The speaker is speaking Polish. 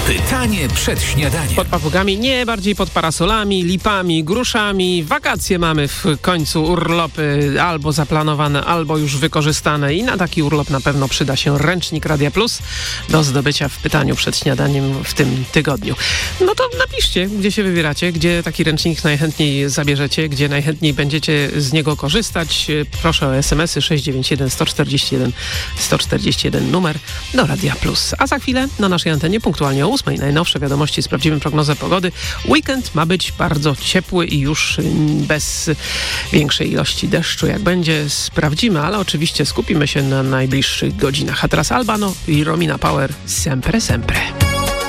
Pytanie przed śniadaniem. Pod papugami, nie, bardziej pod parasolami, lipami, gruszami. Wakacje mamy w końcu, urlopy albo zaplanowane, albo już wykorzystane i na taki urlop na pewno przyda się ręcznik Radia Plus do zdobycia w pytaniu przed śniadaniem w tym tygodniu. No to napiszcie, gdzie się wybieracie, gdzie taki ręcznik najchętniej zabierzecie, gdzie najchętniej będziecie z niego korzystać. Proszę o SMS-y 691 141 141 numer do Radia Plus. A za chwilę na naszej antenie punktualnie o 8 najnowsze wiadomości, sprawdzimy prognozę pogody. Weekend ma być bardzo ciepły i już bez większej ilości deszczu. Jak będzie, sprawdzimy, ale oczywiście skupimy się na najbliższych godzinach. A teraz Albano i Romina Power, Sempre Sempre.